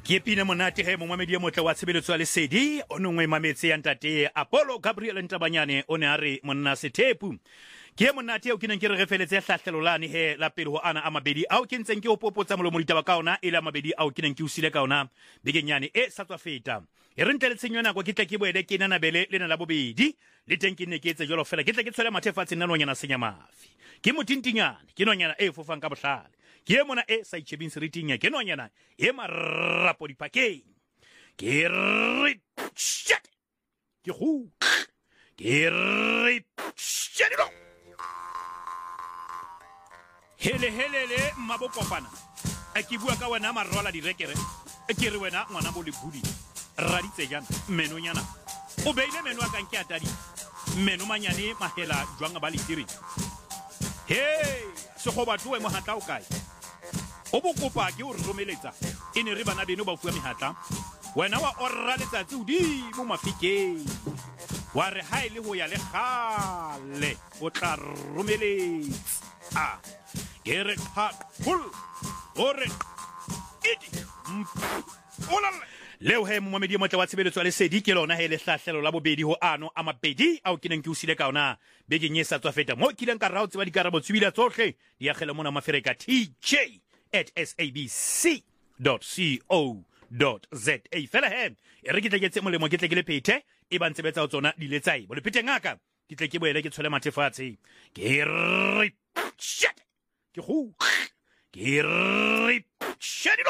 Ke pina monate he momamedi ya motle wa tshebeletso ya lesedi o nngwe mametse ya ntate Apollo Gabriel Ntabanyane o ne a re monna sethepu ke monate o ke neng ke re refeletse hlahlelolane he la pele ho ana a mabedi ao ke ntseng ke o popotsa molomo ditaba ka ona e la mabedi ao ke neng ke usile ka ona bekenyane e sa tswa feta e re ntle le tshenyo nako ke tla ke boele ke nana bele le na la bobedi le teng ke ne ke etse jolo fela ke tla ke tshwele mathefatse nna nonyana senya mafi ke motintinyane ke nonyana e fofang ka bohlale ke mona e sa itshebing seriting ke nonyana e marapo dipakeng ke re shit ke hu ke re shit hele mabokopana a ke bua ka wena marola direkere ke re wena ngwana bo le budi raditse jana menonyana o beile meno a kang ke atadi meno manyane mahela jwang ba le tiri hey se go batloe mo hatla o kae o bokopa ke o romeletsa e ne re bana beno ba fuwa mehatla wena wa orra letsatsi o di mo mafikeng wa re ha ile ho ya le gale o tla romeletsa ke re hul ore idi olale leo he momamedi motle wa tshebeletso ya lesedi ke lona he le hlahlelo la bobedi ho ano a mabedi ao ke neng ke usile ka ona bekeng e sa tswa feta mo ke ileng ka rao tseba dikarabo tswila tsohle di akgela mona mafereka tj@sabc.co.za fela he e re ke tle ke tse molemo ke tle ke le phethe e ba ntsebetsa ho tsona di letsai bo le phete ngaka ke tle ke boele ke tshole mathefatse ke re shit ke hu ke re shit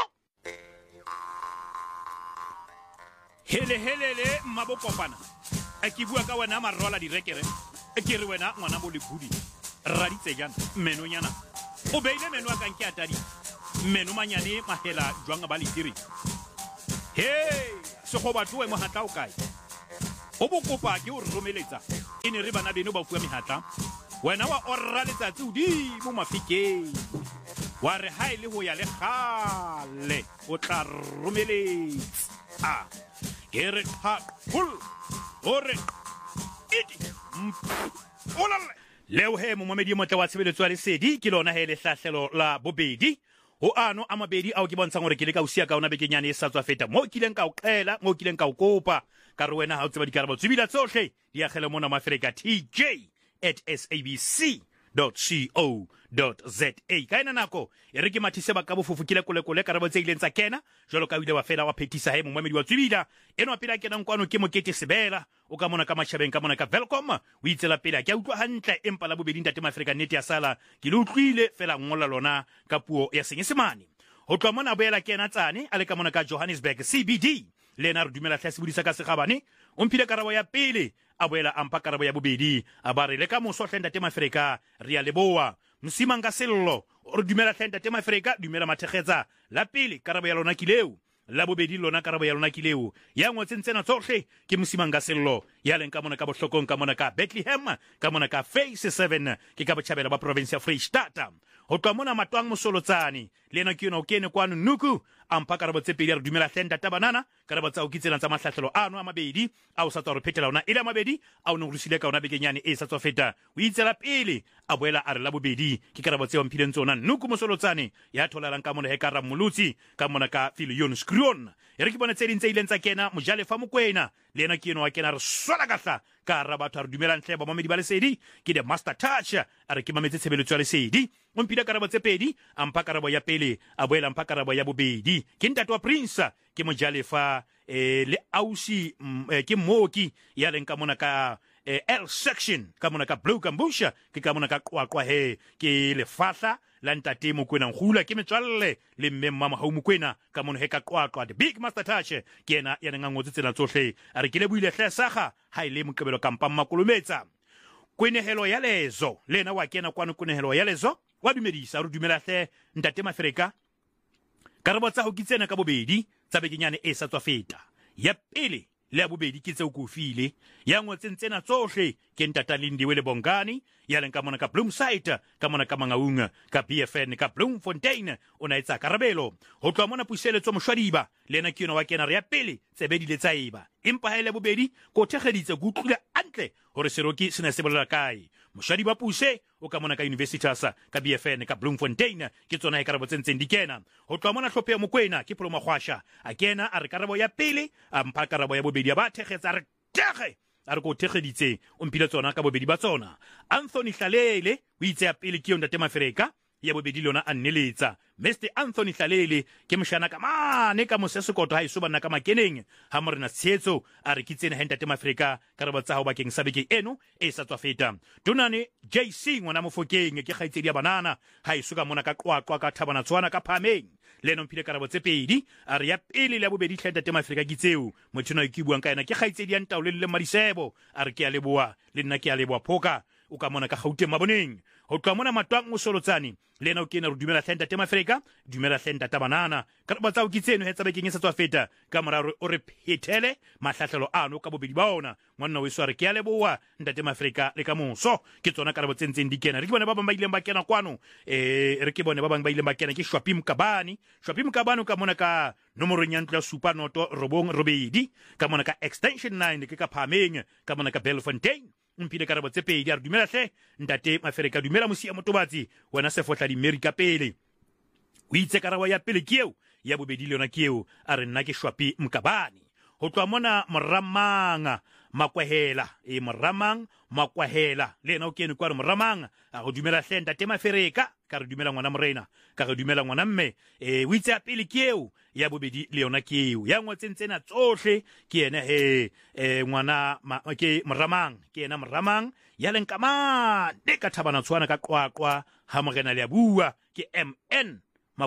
hele mabokopana a ke bua ka wena marola direkere ke re wena ngwana bo le budi raditse jana menonyana o beile meno a kang ke atadi meno manyane mahela jwang ba le tiri hey se go batloe mo hatla o kae o bokopa ke o romeletsa e ne re bana beno ba fuwa mehatla wena wa orra letsatsi o di mo mafikeng wa re ha ile ho ya le gale o tla romeletsa ke re hul ore idi olale leo he momamedi motle wa tshebeletso ya lesedi ke lona he le hlahlelo la bobedi ho ano a mabedi ao ke bontshang hore ke le ka usia ka ona bekenyane e sa tswa feta mo kileng ka o qela mo kileng ka o kopa ka re wena ha o tseba dikarabo tsebila tsohle di akgele mona mafereka tj@sabc.co.za ka ena nako e re ke mathise ba ka bofofu ke le kolekole karabo tse ileng tsa kena jalo ka ile wa fela wa phethisa he momamedi wa tsebila eno pele a kenang kwano ke mokete sebela o ka mona ka mashabeng ka mona ka Welcome o itsela pele ke a utlwa hantle empa la bobedi ntate mafereka nnete ya sala ke le utlwile fela ngola lona ka puo ya senyesemane ho tloa mona boela kena tsane a le ka mona ka Johannesburg CBD lena re dumela tlase bodisa ka segabane o mphile karabo ya pele a boela ampa karabo ya bobedi a ba re le ka moso hle ntate mafereka re ya leboa msimang ka sello re dumela hle ntate mafereka dumela mathekgetsa la pele karabo ya lona kileo la bobedi lona karabo ya lona kileo ya ngotseng tsena tsohle ke msimang ka sello ya leng ka mona ka bohlokong ka mona ka Bethlehem ka mona ka Phase 7 ke ka botjhabela ba province ya Freistata ho tloa mona matwang mosolotsane le ena ke yona o kene kwano nuku ampa karabo tse pedi re dumela hle ntate banana karabo tsa o kitsela tsa mahlahlelo ano a mabedi a o sa tswa re phethela ona ile a mabedi a o ne rusile ka ona bekenyane e sa tswa feta o itsela pele a boela a re la bobedi ke karabo tse o mphileng tsona nuku mosolotsane ya tholalang ka mona he ka Ramolutsi ka mona ka Filion Skrion e re ke bona tse ding tse ileng tsa kena Mojalefa Mokwena le ena ke yena wa kena re swala kahla ka ra batho re dumelang hle ba mamedi ba lesedi ke the master touch a re ke mametse tshebeletso ya lesedi o mpila karabo tse pedi ampa karabo ya pele a boela ampa karabo ya bobedi ke ntate wa Prince ke Mojalefa le ausi ke Moki ya leng ka mona ka L section ka mona ka Blue Kambusha ke ka mona ka qwaqwa he ke lefahla la ntate Mokwena ngula ke metswalle le mme mama ha Mokwena ka mona he ka qwaqwa the big master touch ke ena ya neng ngotse tsena tsohle a re ke le buile hle saga ha ile mokebelo kampa makolometsa kwenehelo ya lezo lena wa kena kwano kwenehelo ya lezo wa dumedisa re dumela hle ntate mafereka karabo tsa ho kitsena ka bobedi tsa bekenyane e sa tswa feta ya pele le ya bobedi ke tseo kofile ya ngotseng tsena tsohle ke ntata Lindiwe le Bongani ya leng ka mona ka Bloemside ka mona ka Mangaung ka BFN ka Bloemfontein o na etsa karabelo ho tloa mona puseletso moshwadiba lena ke yona wa kena re ya pele tsebedi le tsaiba empa ha ile bobedi ko thegeditse go utlwile antle hore seroki sene se bolela kae moshadi ba puse o ka mona ka Universitas ka BFN ka Bloemfontein ke tsona he karabo tsentseng di kena ho tloa mona hlophe ya Mokwena ke Pholo Magwasha a kena a re karabo ya pele a mpha karabo ya bobedi ba thekgetsa re tege a re ko thegeditse o mpile tsona ka bobedi ba tsona. Anthony Hlalele o itse ya pele ke Ntate Mafereka ya bobedi lona a nneletsa. Mr Anthony Hlalele ke moshana ka mane ka mosesekoto ha iso bana ka makeneng ha morena tshetso a re kitsene ha Ntate Mafereka karabo tsa ho bakeng sa beke eno e sa tswa feta. Tunane JC ngwana Mofokeng ke kgaitsedi ya banana ha iso ka mona ka qwaqwa ka thabana tswana ka phameng leno mpile karabo tse pedi a re ya pele le bobedi tlha Ntate Mafereka ke tseo motho no ke buang ka ena ke kgaitsedi ya Ntaole le Madisebo a re ke a leboa le nna ke a leboa phoka o ka mona ka Gauteng maboneng ho tloa mona Matwang Mosolotsane lena o kena re dumela tlha Ntate Mafereka dumela tlha Ntate Banana karabo tsa o kitseno he tsa bekeng e sa tswa feta ka moraro o re phethele mahlahlelo ano ka bobedi ba ona monna we sware ke a leboa Ntate Mafereka le ka moso ke tsona karabo tsentseng di kena re ke bone ba bang ba ileng ba kena kwano re ke bone ba bang ba ileng ba kena ke Shwapi Mkabane ka mona ka nomorong ya ntlo ya supa noto robong robedi ka mona ka extension 9 ke ka Phameng ka mona ka Belfontein mpile karabo tse pedi a re dumela hle Ntate Mafereka dumela mosia motobatsi wena se fotla di America pele o itse karabo ya pele ke eo ya bobedi le yona ke eo a re nna ke Shwapi Mkabane ho tloa mona Moramang Makwahela Moramang Makwahela lena o kene kwa Moramang a go dumela hle Ntate Mafereka ka re dumela ngwana morena ka re dumela ngwana mme o itse ya pele ke eo ya bobedi le yona ke eo ya ngwatsentsena tsohle ke ene he ngwana ke Moramang ke ena Moramang ya leng kama de ka thabana tswana ka qwaqwa ha morena le a bua ke MN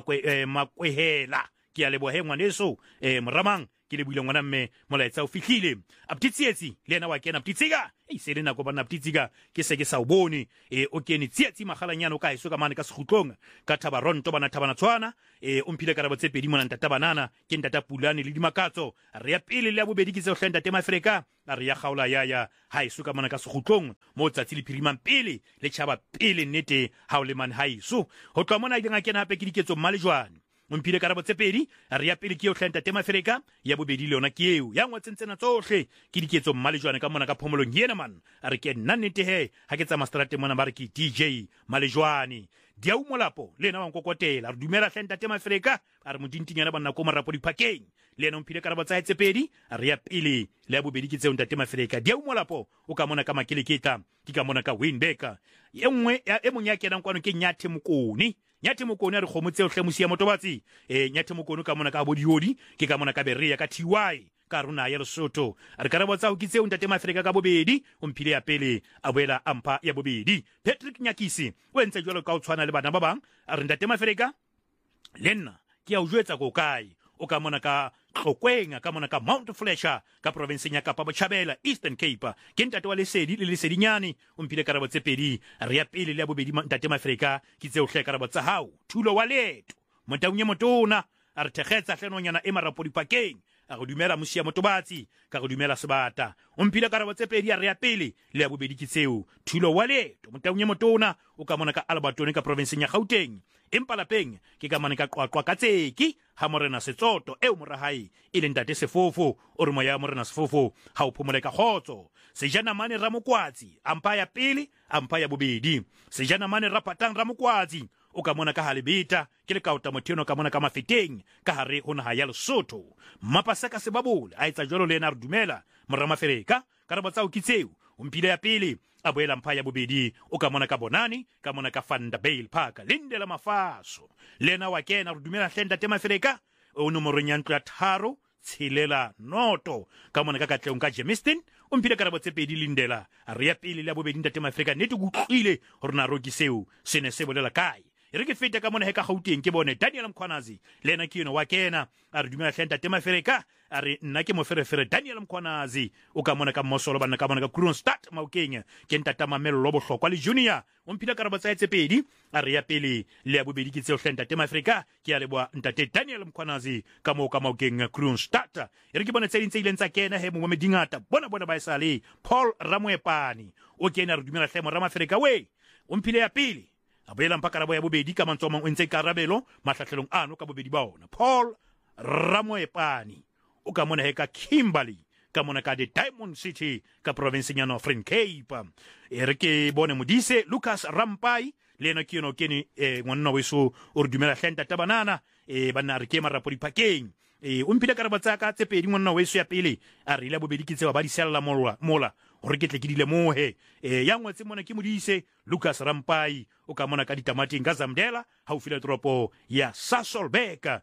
Makwehela ke a leboha he ngwaneso Moramang ke le buile ngwana mme molaetsa o fihlile a Ptitsietsi le ena wa kena Ptitsika se le nako bana Ptitsika ke se ke sa o bone o kene tsietsi magalanyana o ka iso ka mane ka seghutlong ka Thabaronto bana thabana tswana o mphile karabo tse pedi mona Ntata Banana ke Ntata Pulane le Dimakatso re ya pele le ya bobedi ke tse o hla Ntate Mafereka a re ya gaola ya ha iso ka mona ka seghutlong mo tsatsi le phirimang pele le tshaba pele nnete ha o le man ha iso ho tloa mona dinga kena hape ke diketso Mmalejwane mpile karabo tse pedi a re ya pele ke o hla Ntate Mafereka ya bobedi le yona ke eo ya ngwatsentsena tsohle ke diketso Mmalejwane ka mona ka phomolong yena man a re ke nna nnete he ha ke tsa mastrate mona ba re ke DJ Mmalejwane dia o molapo le ena wa nkokotela re dumela hla Ntate Mafereka a re modintinyana banna ko marapo diphakeng le ena mpile karabo tsa tse pedi a re ya pele le ya bobedi ke tseo Ntate Mafereka dia o molapo o ka mona ka Makeleketa ke ka mona ka Wynberg e nngwe e mong ya kenang kwano ke Nyathi Mokoni Nyathi Mokoni a re khomotse o hlemosia motobatsi Nyathi Mokoni ka mona ka Bodiodi ke ka mona ka Berea ka TY ka rona ya Lesotho a re karabo tsa o ke tseo Ntate Mafereka ka bobedi o mphile ya pele a boela ampa ya bobedi. Patrick Nyakisi o entse jwalo ka o tshwana le bana ba bang a re Ntate Mafereka le nna ke a o jwetsa go kae o ka mona ka Tlokwenga ka mona ka Mount Fletcher ka provinceng ya Kapa Botjhabela Eastern Cape ke Ntate wa Lesedi le Lesedinyane o mphile karabo tse pedi re ya pele le ya bobedi Ntate Mafereka ke tseo hle karabo tsa hao thulo wa leto motaunye motona a re thekgetsa hlenonyana e marapo dipakeng a go dumela mosia motobatsi ka go dumela sebata o mphile karabo tse pedi a re ya pele le ya bobedi ke tseo thulo wa leto motaunye motona o ka mona ka Alberton ka provinceng ya Gauteng empa lapeng ke ka mane ka qwaqwa ka tseki ha morena Setsoto eo morahae e le Ntate Sefofo o re moya morena Sefofo ha o phomole ka khotso Sejana Mane Ramokwatsi ampa ya pele ampa ya bobedi Sejana Mane Rapatang Ramokwatsi o ka mona ka Halebeta ke le kaota motheno ka mona ka Mafeteng ka hare ho naha ya Lesotho Mapasaka Sebabole a etsa jwalo le ena re dumela Mafereka karabo tsa o kitseo o mpile ya pele a boela mpha ya bobedi o ka mona ka Bonani ka mona ka Vanderbijl Park Lindela Mafaso lena wa kena re dumela hle Ntate Mafereka o nomorong ya ntlo ya 3 tshelela noto ka mona ka Katleong ka Germiston o mpile karabo tse pedi Lindela a re ya pele le ya bobedi Ntate Mafereka nnete go tlile hore na rokiseo se ne se bolela kae re ke feta ka mona he ka Gauteng ke bone Daniel Mkhwanazi lena ke yena wa kena a re dumela hle Ntate Mafereka a re nna ke moferefere Daniel Mkhwanazi o ka mona ka Mosolo bana ka mona ka Kroonstad Maokeng ke Ntata Mamello Bohlokwa le Junior o mphile karabo tsa tse pedi a re ya pele le ya bobedi ke tseo hle Ntate Mafereka ke a leboa Ntate Daniel Mkhwanazi ka mo ka Maokeng Kroonstad re ke bone tse dintse ileng tsa kena he mo medingata bona ba isale Paul Ramoepani o kena re dumela hle mo Mafereka we o mphile ya pele a boela mpa karabo ya bobedi ka mantswe mang o ntse karabelo mahlahlelong ano ka bobedi ba ona Paul Ramoepani o ka mona he ka Kimberley ka mona ka the Diamond City ka province ya Northern Cape re ke bone modise Lucas Rampai le ena ke yeno kene ngwana weso o re dumela hlenta tabanana bana re ke marapo dipakeng o mpile ka re batsaka tse pedi ngwana weso ya pele a re ile bobedi ke tseba ba di sella mola gore ke tle ke dile mohe ya ngwetse mona ke modise Lucas Rampai o ka mona ka ditamating ka Zamdela ha o file tropo ya Sasolburg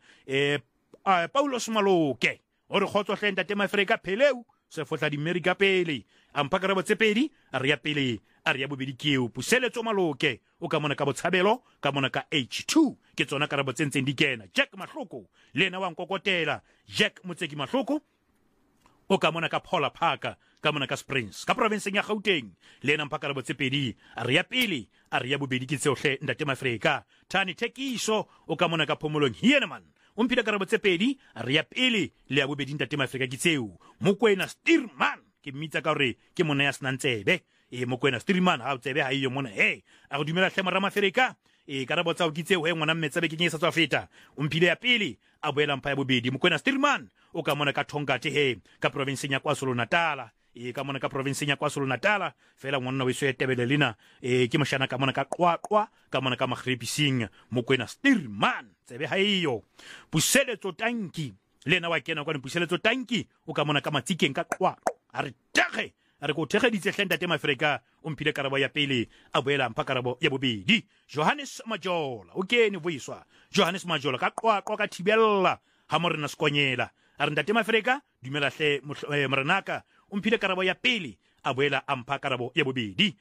Paulos Maloke o re khotso hlenta tema Afrika pheleu se fotla di America pele ampa karabo tse pedi a re ya pele a re ya bobedi keo puseletso Maloke o ka mona ka botshabelo ka mona ka H2 ke tsona karabo tsentseng di kena Jack Mahloko le ena wa nkokotela Jack Motseki Mahloko o ka mona ka Paula Parker ka mona ka Springs ka province ya Gauteng le ena mpaka rabo tsepedi a re ya pele a re ya bobedi ke tseohle ntate Afrika Thani Thekiso o ka mona ka Phomolong Hieneman o mpile ka rabo tsepedi a re ya pele le ya bobedi ntate Afrika ke tseo Mokwena Stirman ke mmitsa ka hore ke mona ya snantsebe Mokwena Stirman ha o tsebe ha iyo mona a go dumela hle mara Afrika karabo tsa o kitseo ngwana mmetsebe ke nyesa tswa feta o mpile ya pele a boela mpa ya bobedi Mokwena Stirman o ka mona ka Thongate ka province ya KwaZulu-Natal ka mona ka province ya KwaZulu-Natal fela ngwana weso ya Tebelelena ke moshana ka mona ka Qwaqwa ka mona ka Magripising Mokwena Stirman tsebe ha iyo puseletso tanki lena wa kena kwa puseletso tanki o ka mona ka Matsikeng ka Qwaqwa a re tage a re go thegeditse hlenda tema Afrika o mphile karabo ya pele a boela mpha karabo ya bobedi Johannes Majola o kene voiswa Johannes Majola ka Qwaqwa ka Thibella ha mo rena skonyela a re ntate Afrika dumela hle morenaka o mphile karabo ya pele a boela ampha karabo ya bobedi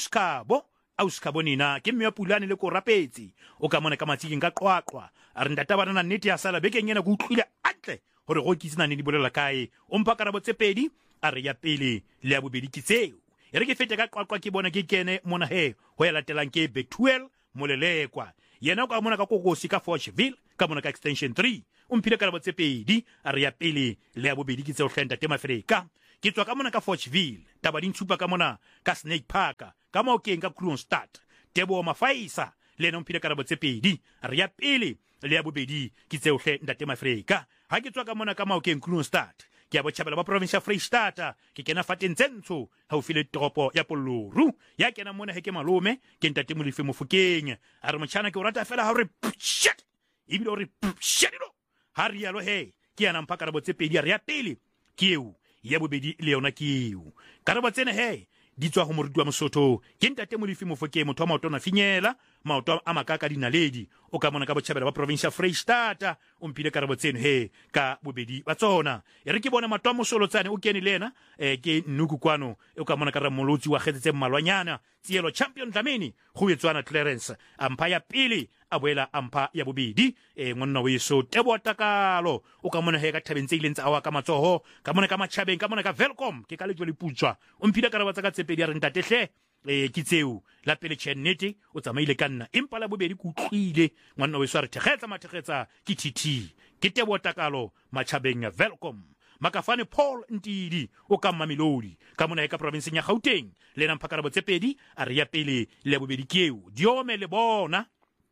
Auskabo nina ke mme ya Pulane le ko rapetse o ka mona ka Matsikeng ka Qwaqwa a re ntate bana nnete ya sala bekeng yena go utlwile atle hore go kitsina ne di bolela kae o mpha karabo tse pedi a re ya pele le ya bobedi ke tseo re ke fete ka Qwaqwa ke bona ke kene mona ho ya latelang ke Bethuel Molelekwa yena o ka mona ka Kokosi ka Forchville ka mona ka extension 3 o mphile karabo tse pedi a re ya pele le ya bobedi ke tseo hlenta tema Afrika ke tswa ka mona ka Forchville taba di ntshupa ka mona ka Snake Park ka Maokeng ka Kroonstad Tebo Mafaisa le no mphile karabo tse pedi a re ya pele le ya bobedi ke tseo hlenta tema Afrika ha ke tswa ka mona ka Maokeng Kroonstad ke a botjhabela ba province ya Freistata ke kena fateng tsentsho ha o file toropo ya Polloru ya kena mona he ke malome ke ntate Molefe Mofokeng a re motjhana ke o rata fela ha re shit ibile o re shitilo ha re yalo ke yana mpha karabo tse pedi a re ya pele ke eo ya bobedi le yona ke eo karabo tsene di tswa go moruti wa Mosotho ke ntate Molefe Mofokeng motho wa maotona finyela maoto a makaka dinaledi o ka mona ka botjhabela ba province ya Freistata o mpile karabo tseno ka bobedi ba tsona re ke bona matwa mosolotsane o kene lena ke Nnuku kwano o ka mona ka ramolotsi wa khetsetse mmalwanyana tsielo champion Dlamini go etswana Clarence ampha ya pele a boela ampha ya bobedi ngwana weso Tebo Takalo o ka mona ka Thabentse ile ntse awa ka matsoho ka mona ka Matjhabeng ka mona ka Welcome ke ka letlo le putswa o mpile karabo tsa ka tsepedi ya re ntate hle ke tseo la pele Chenete o tsamaile ka nna empa la bobedi ku tlile ngwana weso a re thekgetsa ke TT ke Tebo Takalo Matjhabeng ya Welcome Makafane Paul Ntidi o ka Mamelodi ka mona ka province ya Gauteng le na mphakarabo tsepedi a re ya pele le bobedi keo Diome le bona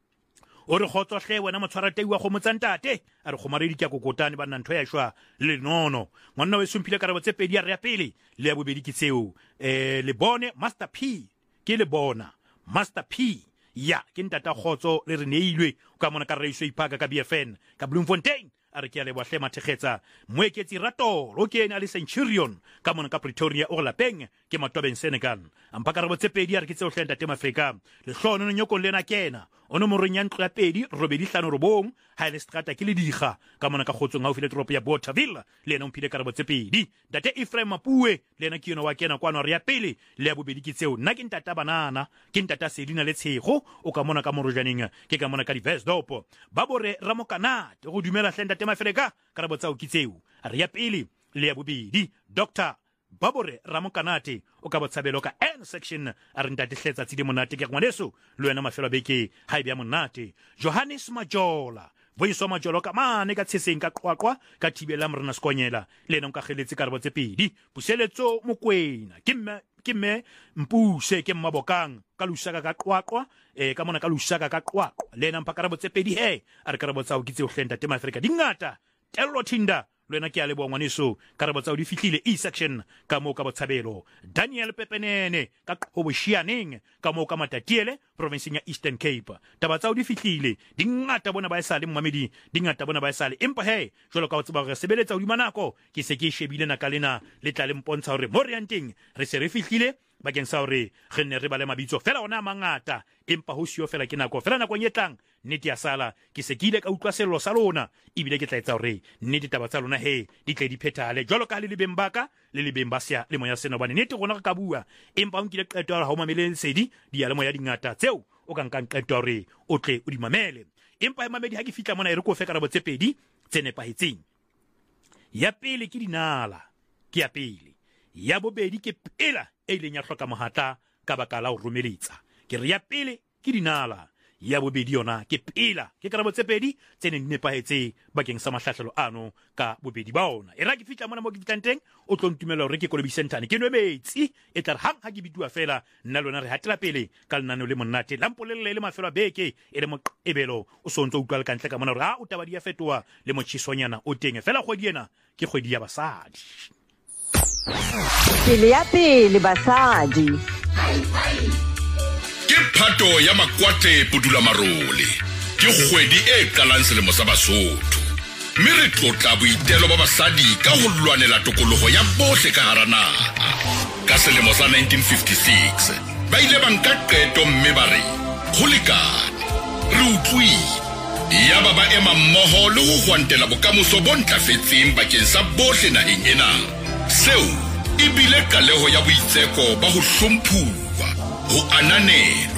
o re khotso hle wena motshwara tei wa go motsantate a re gomaredi ke kokotane ba nna ntho ya shwa le nono ngwana we sumphile karabo tsepedi a re ya pele le bobedi ke tseo le bone Master P ke le bona Master P ya ke ntata khotso le re neilwe ka mona ka reiso ipaka ka BFN ka Bloemfontein a re ke a le bohle mathekgetsa moeketsi Ratolo ke ena le Centurion ka mona ka Pretoria o lapeng ke Matobeng Senegal ampa ka re botsepedi a re ke tseo hlenda tema Afrika le hlono no nyoko lena kena ono morenya ntlo ya pedi robedi hlano robong ha ile strata ke le diga ka mona ka khotsong ha o file tropo ya Bothaville le ena mphile ka re botsepedi ntate Ephraim Mapue le ena ke yona wa kena kwano re ya pele le ya bobedi ke tseo nna ke ntata Banana ke ntata Selina le Tshego o ka mona ka Morojaneng ke ka mona ka Divesdorp ba bore Ramokanate go dumela hlenda tema Afrika ka re botsa o kitseo re ya pele le ya bobedi Dr Babore Ramokanate o ka botshabelo ka N section a re ntate hletsa tsi di monate ke ngwaneso le wena mafelo beke ha bya monate Johannes Majola voiso Majola ka mane ka tsheseng ka Qwaqwa ka Thibela Mrena Skonyela le nna ka kgeletse ka re botse pedi puseletso Mokwena ke me mpuse ke Mmabokang ka Lusaka ka Qwaqwa ka mona ka Lusaka ka Qwaqwa le nna mpa ka re botse pedi a re ka re botsa o kitse o hlenda tema Afrika dingata Tello Thinda lwena ke a leboa ngwaneso karabo tsa o di fihlile e-section ka mo ka botshabelo Daniel Pepenene ka Qhoboshianeng ka mo ka Matatiele provinceng ya Eastern Cape taba tsa o di fihlile di ngata bona ba esale mmamedi di ngata bona ba esale empa he jolo ka o tseba re sebeletsa o di manako ke se ke shebile naka lena le tla le mpontsha hore mo re yanteng re se re fihlile bakeng sa hore re ne re bale mabitso fela ona mangata empa ho sio fela ke nako fela nako nyetlang nnete ya sala ke se ke ile ka utlwa sello sa lona ebile ke tla etsa hore nnete taba tsa lona he di tle di phethale jwalo ka le lebeng baka le lebeng ba sia le moya sena bane nnete gona ka bua empa o nkile qeto ya ha o mameleng sedi di ya le moya dingata tseo o ka nkang qeto hore o tle o di mamele empa e mamedi ha ke fitla mona e re ko fe karabo tse pedi tse nepahetseng ya pele ke dinala ke ya pele ya bobedi ke pela e ileng ya hloka mohatla ka baka la ho romeletsa ke re ya pele ke dinala ya bobedi yona ke pela ke karabo tse pedi tse ne nepahetse bakeng sa mahlahlelo ano ka bobedi ba ona e ra ke fitla mona mo ke fitlang teng o tlo ntumela hore ke kolobisentane ke nwe metsi e tla re hang ha ke bitua fela nna lona re hatela pele ka lenaneo le monate la mpolelle le mafelo a beke e le moqebelo o sontso utlwa le kantle ka mona hore ha o taba di ya fetoha le motjhisonyana o teng fela kgwedi ena ke kgwedi ya basadi pele ya pele basadi ke phato ya makwate pudula marole ke kgwedi e qalang selemo sa Basotho mme re tlotla boitelo ba basadi ka ho lwanela tokoloho ya bohle ka hara naha ka selemo sa 1956 ba ile ba nka qeto mme ba re ho lekane re utlwile ya ba ema mmoho le ho hwantela bokamoso bo ntlafetseng bakeng sa bohle naheng ena seo ebile kaleho ya boitseko ba ho hlomphuwa ho ananelwa